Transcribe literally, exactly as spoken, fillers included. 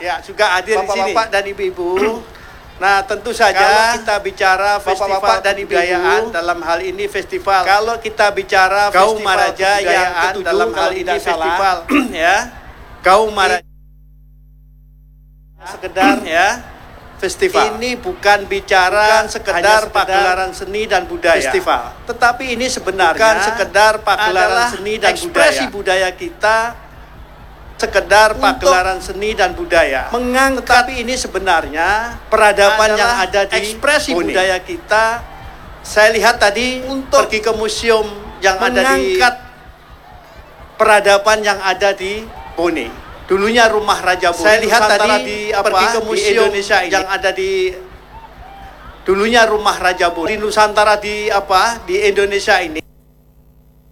Ya, juga hadir di sini. Bapak-bapak dan ibu-ibu. Nah, tentu saja Kalau kita bicara festival bapak-bapak dan kebudayaan ibu-ibu, dalam hal ini festival kalau kita bicara Kaum festival Maraja yang kebudayaan ketujuh dalam hal kalau ini tidak salah, festival ya. Kaum Maraja sekedar ya. Festival. ini bukan bicara Bukan sekedar hanya sekedar pagelaran seni dan budaya. festival. Tetapi ini sebenarnya Bukan sekedar pagelaran adalah seni dan ekspresi budaya kita, sekedar Untuk pagelaran seni dan budaya. mengangkat Tetapi ini sebenarnya peradaban yang adalah ada di ekspresi Bone. budaya kita. Saya lihat tadi Untuk pergi ke museum yang ada di mengangkat peradaban yang ada di Bone. Dulunya rumah Raja Bone. Saya lihat Nusantara tadi di apa, pergi ke di museum Indonesia ini. yang ada di dulunya rumah Raja Bone. Di Nusantara di apa di Indonesia ini.